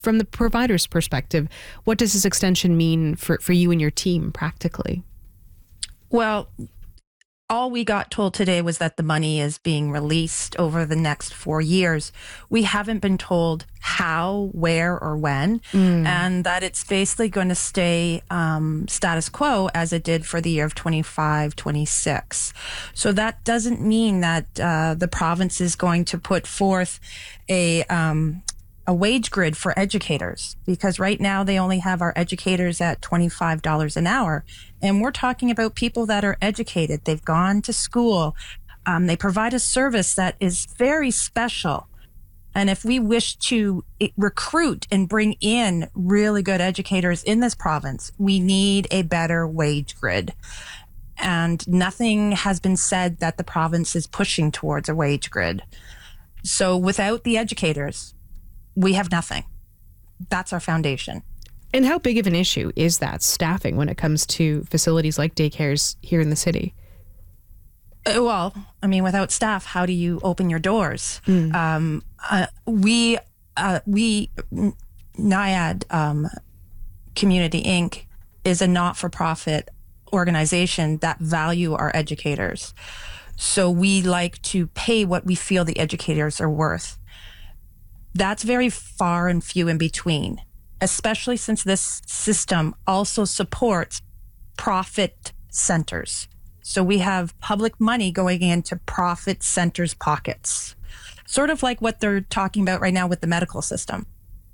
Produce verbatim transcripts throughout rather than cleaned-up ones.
from the provider's perspective, what does this extension mean for, for you and your team practically? Well, all we got told today was that the money is being released over the next four years. We haven't been told how, where, or when, mm. and that it's basically going to stay um, status quo as it did for the year of twenty-five twenty-six. So that doesn't mean that uh, the province is going to put forth a um, a wage grid for educators, because right now they only have our educators at twenty-five dollars an hour. And we're talking about people that are educated. They've gone to school. Um, they provide a service that is very special. And if we wish to recruit and bring in really good educators in this province, we need a better wage grid. And nothing has been said that the province is pushing towards a wage grid. So without the educators, we have nothing. That's our foundation. And how big of an issue is that staffing when it comes to facilities like daycares here in the city? Uh, well, I mean, without staff, how do you open your doors? Mm. Um, uh, we, uh, we, NIAD um, Community Incorporated is a not-for-profit organization that value our educators. So we like to pay what we feel the educators are worth. That's very far and few in between, especially since this system also supports profit centers. So we have public money going into profit centers' pockets, sort of like what they're talking about right now with the medical system.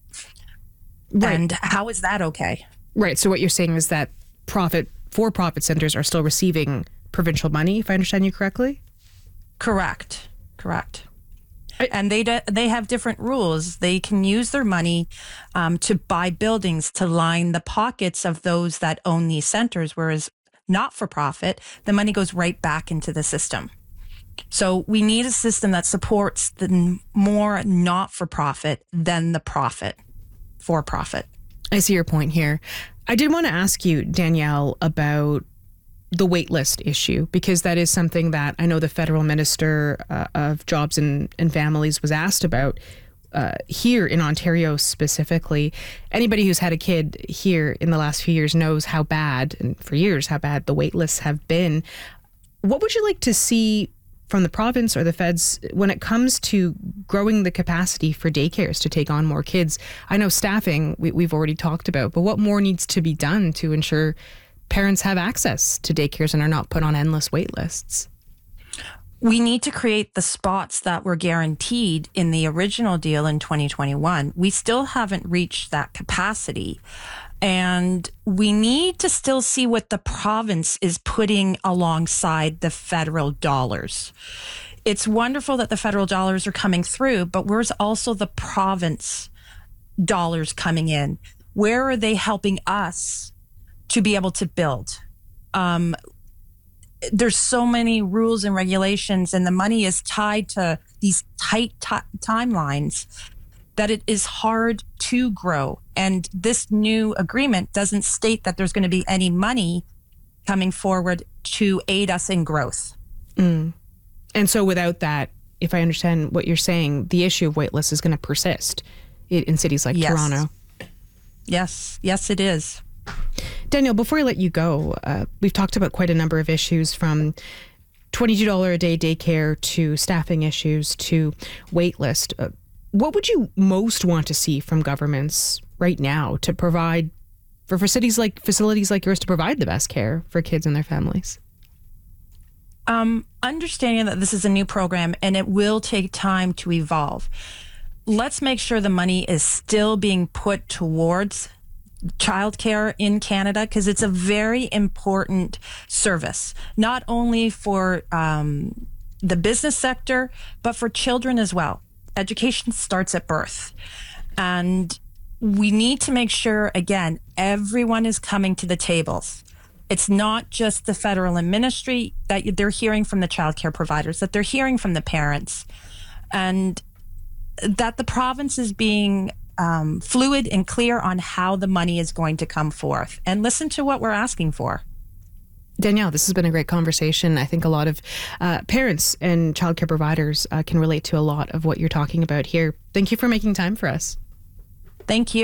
Right. And how is that okay? Right. So what you're saying is that profit for-profit centers are still receiving provincial money, if I understand you correctly? Correct. Correct. And they they have different rules. They can use their money um, to buy buildings to line the pockets of those that own these centers, whereas not for profit, the money goes right back into the system. So we need a system that supports the more not for profit than the profit for profit. I see your point here. I did want to ask you, Danielle, about the wait list issue, because that is something that I know the federal minister uh, of jobs and, and families was asked about uh, here in Ontario specifically. Anybody who's had a kid here in the last few years knows how bad, and for years, how bad the wait lists have been. What would you like to see from the province or the feds when it comes to growing the capacity for daycares to take on more kids? I know staffing we, we've already talked about, but what more needs to be done to ensure parents have access to daycares and are not put on endless wait lists? We need to create the spots that were guaranteed in the original deal in twenty twenty-one. We still haven't reached that capacity. And we need to still see what the province is putting alongside the federal dollars. It's wonderful that the federal dollars are coming through, but where's also the province dollars coming in? Where are they helping us to be able to build? Um, there's so many rules and regulations, and the money is tied to these tight t- timelines that it is hard to grow. And this new agreement doesn't state that there's going to be any money coming forward to aid us in growth. Mm. And so without that, if I understand what you're saying, the issue of waitlists is going to persist in, in cities like yes. Toronto. Yes, yes, it is. Danielle, before I let you go, uh, we've talked about quite a number of issues, from twenty-two dollars a day daycare to staffing issues to waitlist. Uh, what would you most want to see from governments right now to provide for, for cities like facilities like yours to provide the best care for kids and their families? Um, understanding that this is a new program and it will take time to evolve. Let's make sure the money is still being put towards childcare in Canada, because it's a very important service, not only for um, the business sector, but for children as well. Education starts at birth. And we need to make sure, again, everyone is coming to the tables. It's not just the federal ministry that they're hearing from the childcare providers, that they're hearing from the parents, and that the province is being um, fluid and clear on how the money is going to come forth, and listen to what we're asking for. Danielle, this has been a great conversation. I think a lot of uh, parents and childcare providers uh, can relate to a lot of what you're talking about here. Thank you for making time for us. Thank you.